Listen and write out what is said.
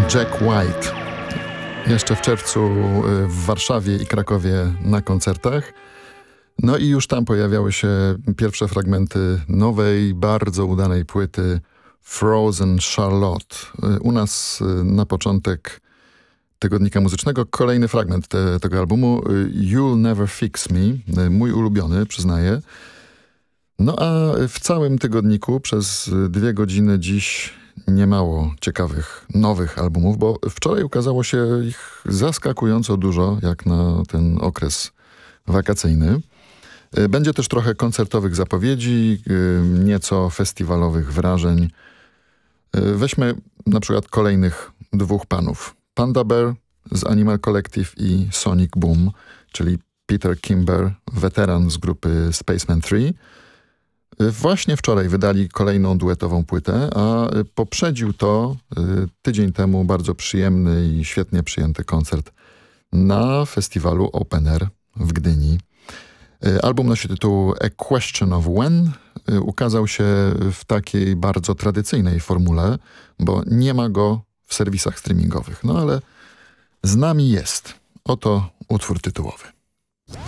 Jack White. Jeszcze w czerwcu w Warszawie i Krakowie na koncertach. No i już tam pojawiały się pierwsze fragmenty nowej, bardzo udanej płyty Frozen Charlotte. U nas na początek tygodnika muzycznego kolejny fragment tego albumu You'll Never Fix Me, mój ulubiony, przyznaję. No a w całym tygodniku przez 2 godziny dziś niemało ciekawych, nowych albumów, bo wczoraj ukazało się ich zaskakująco dużo, jak na ten okres wakacyjny. Będzie też trochę koncertowych zapowiedzi, nieco festiwalowych wrażeń. Weźmy na przykład kolejnych 2 panów. Panda Bear z Animal Collective i Sonic Boom, czyli Peter Kimber, weteran z grupy Spaceman 3. Właśnie wczoraj wydali kolejną duetową płytę, a poprzedził to tydzień temu bardzo przyjemny i świetnie przyjęty koncert na festiwalu Open Air w Gdyni. Album nosi tytuł A Question of When. Ukazał się w takiej bardzo tradycyjnej formule, bo nie ma go w serwisach streamingowych. No ale z nami jest. Oto utwór tytułowy.